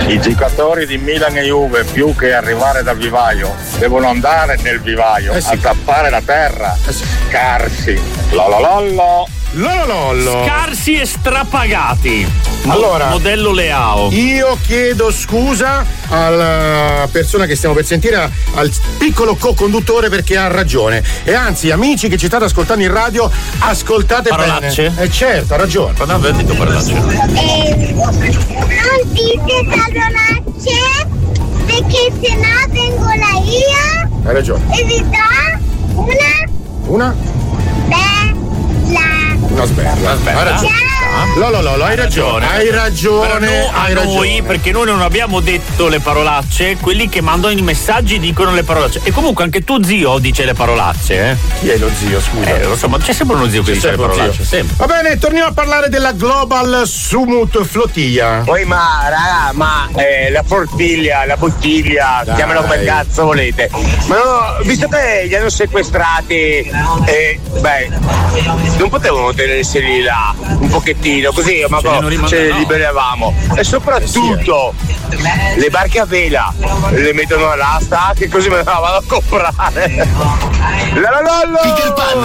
I giocatori di Milan e Juve, più che arrivare dal vivaio, devono andare nel vivaio a tappare la terra. Scarsi. Lololollo. Scarsi e strapagati. Allora, modello Leao. Io chiedo scusa alla persona che stiamo per sentire, al piccolo co-conduttore, perché ha ragione. E anzi, amici che ci state ascoltando in radio, ascoltate parolacce? bene. Certo, ha ragione. Quando avete detto parolacce? Non dite parolacce, perché sennò vengo la io. Hai ragione. E vi do una una sberla. Lolo, hai ragione. Hai ragione. Noi, perché noi non abbiamo detto le parolacce, quelli che mandano i messaggi dicono le parolacce. E comunque anche tuo zio dice le parolacce, eh? Chi è lo zio, scusa? Lo so, ma c'è sempre uno zio che dice le parolacce, sempre. Va bene, torniamo a parlare della Global Sumut Flottiglia. Poi la fortiglia, la bottiglia, chiamalo come cazzo volete. Ma no, visto che li hanno sequestrati, non potevano tenerseli là un pochettino, così ma ce ne liberavamo. E soprattutto le barche a vela le mettono all'asta, che così me la vado a comprare.